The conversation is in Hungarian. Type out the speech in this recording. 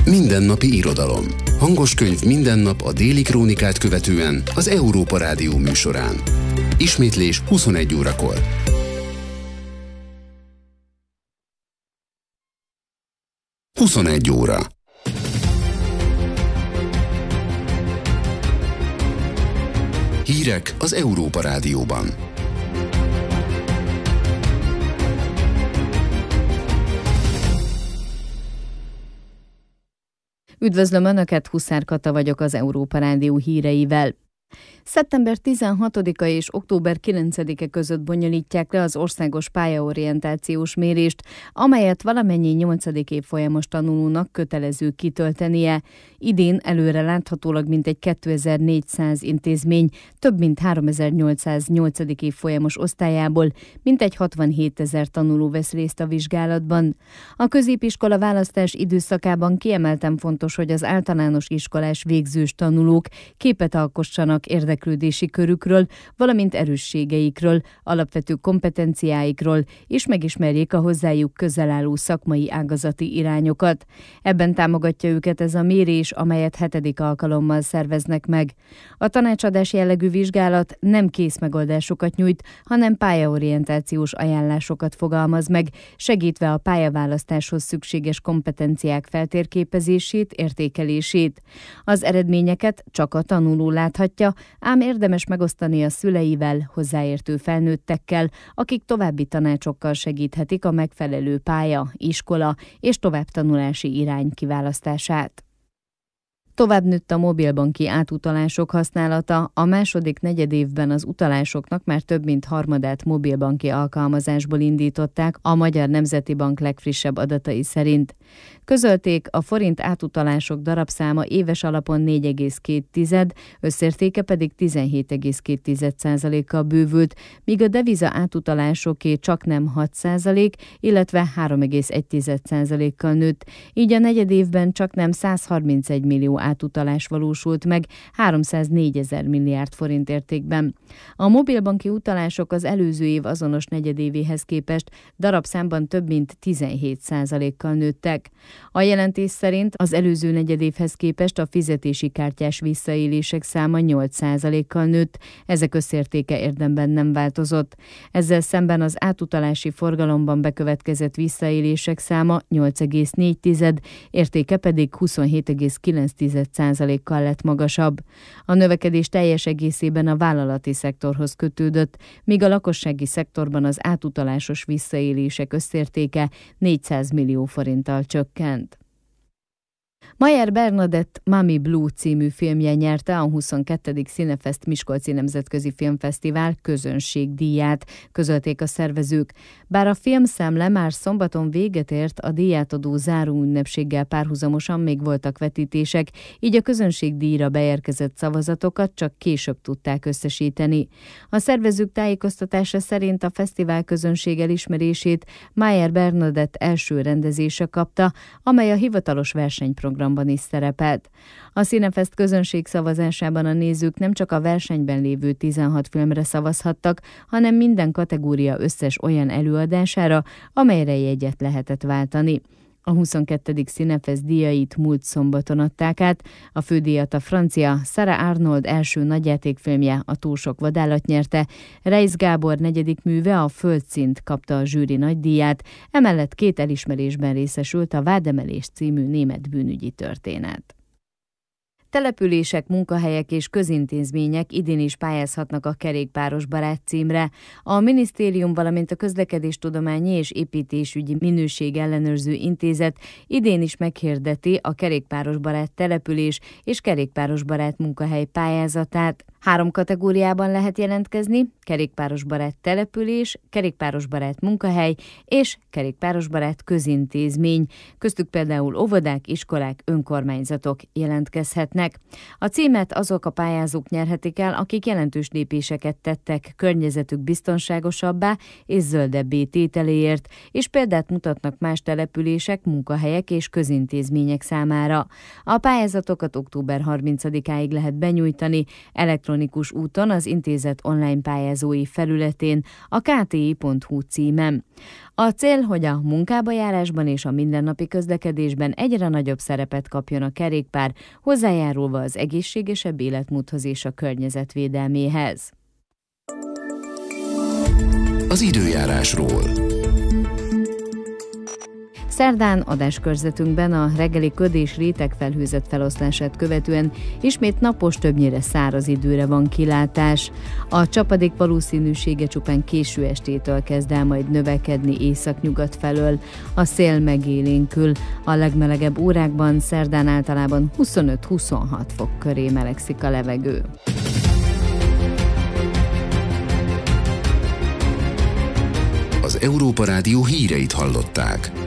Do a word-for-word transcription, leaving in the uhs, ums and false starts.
Mindennapi irodalom. Hangos könyv minden nap a Déli Krónikát követően az Európa Rádió műsorán. Ismétlés huszonegy órakor. huszonegy óra. Hírek az Európa Rádióban. Üdvözlöm Önöket, Huszár Kata vagyok az Európa Rádió híreivel. szeptember tizenhatodika és október kilencedike között bonyolítják le az országos pályaorientációs mérést, amelyet valamennyi nyolcadik évfolyamos tanulónak kötelező kitöltenie. Idén előre láthatólag mintegy kétezer-négyszáz intézmény több mint háromezer-nyolcszáz nyolcadik évfolyamos osztályából mintegy hatvanhétezer tanuló vesz részt a vizsgálatban. A középiskola választás időszakában kiemelten fontos, hogy az általános iskolás végzős tanulók képet alkossanak érdeklődési körükről, valamint erősségeikről, alapvető kompetenciáikról, és megismerjék a hozzájuk közel álló szakmai ágazati irányokat. Ebben támogatja őket ez a mérés, amelyet hetedik alkalommal szerveznek meg. A tanácsadás jellegű vizsgálat nem kész megoldásokat nyújt, hanem pályaorientációs ajánlásokat fogalmaz meg, segítve a pályaválasztáshoz szükséges kompetenciák feltérképezését, értékelését. Az eredményeket csak a tanuló láthatja, ám érdemes megosztani a szüleivel, hozzáértő felnőttekkel, akik további tanácsokkal segíthetik a megfelelő pálya, iskola és továbbtanulási irány kiválasztását. Tovább nőtt a mobilbanki átutalások használata, a második negyedévben az utalásoknak már több mint harmadát mobilbanki alkalmazásból indították a Magyar Nemzeti Bank legfrissebb adatai szerint. Közölték, a forint átutalások darabszáma éves alapon négy egész két, összértéke pedig tizenhét egész két százalékkal bővült, míg a deviza átutalásoké csaknem hat százalék, illetve három egész egy százalékkal nőtt, így a negyedévben csaknem százharmincegy millió átutalás valósult meg háromszáznégyezer milliárd forint értékben. A mobilbanki utalások az előző év azonos negyedévéhez képest darabszámban több mint tizenhét százalékkal nőttek. A jelentés szerint az előző negyedévhez képest a fizetési kártyás visszaélések száma nyolc százalékkal nőtt, ezek összértéke érdemben nem változott. Ezzel szemben az átutalási forgalomban bekövetkezett visszaélések száma nyolc egész négy, értéke pedig huszonhét egész kilenc százalékkal lett magasabb. A növekedés teljes egészében a vállalati szektorhoz kötődött, míg a lakossági szektorban az átutalásos visszaélések összértéke négyszáz millió forinttal csökkent. Maier Bernadett Mami Blue című filmje nyerte a huszonkettedik Cinefest Miskolci Nemzetközi Filmfesztivál közönségdíját, közölték a szervezők. Bár a filmszemle már szombaton véget ért, a díjátadó záró ünnepséggel párhuzamosan még voltak vetítések, így a közönségdíjra beérkezett szavazatokat csak később tudták összesíteni. A szervezők tájékoztatása szerint a fesztivál közönség elismerését Maier Bernadett első rendezése kapta, amely a hivatalos versenyprogram is szerepelt. A Cinefest közönség szavazásában a nézők nem csak a versenyben lévő tizenhat filmre szavazhattak, hanem minden kategória összes olyan előadására, amelyre jegyet lehetett váltani. A huszonkettedik Cinefest díjait múlt szombaton adták át, a fődíjat a francia Sarah Arnold első nagyjátékfilmje, A túl sok vadállat nyerte, Reisz Gábor negyedik műve, A Földszint kapta a zsűri nagydíját, emellett két elismerésben részesült a Vádemelés című német bűnügyi történet. Települések, munkahelyek és közintézmények idén is pályázhatnak a Kerékpáros Barát címre. A minisztérium, valamint a Közlekedéstudományi és Építésügyi Minőség Ellenőrző Intézet idén is meghirdeti a Kerékpáros Barát település és Kerékpáros Barát munkahely pályázatát. Három kategóriában lehet jelentkezni: kerékpárosbarát település, kerékpárosbarát munkahely és kerékpárosbarát közintézmény. Köztük például óvodák, iskolák, önkormányzatok jelentkezhetnek. A címet azok a pályázók nyerhetik el, akik jelentős lépéseket tettek környezetük biztonságosabbá és zöldebbé tételéért, és példát mutatnak más települések, munkahelyek és közintézmények számára. A pályázatokat október harmincadikáig lehet benyújtani, elektronikus elektronikus úton az intézet online pályázói felületén, a k t i pont h u címen. A cél, hogy a munkába járásban és a mindennapi közlekedésben egyre nagyobb szerepet kapjon a kerékpár, hozzájárulva az egészségesebb életmódhoz és a környezetvédelméhez. Az időjárásról. Szerdán adáskörzetünkben a reggeli köd és rétegfelhőzet feloszlását követően ismét napos, többnyire száraz időre van kilátás. A csapadék valószínűsége csupán késő estétől kezd el majd növekedni északnyugat felől. A szél megélénkül. A legmelegebb órákban szerdán általában huszonöt-huszonhat fok köré melegszik a levegő. Az Európa Rádió híreit hallották.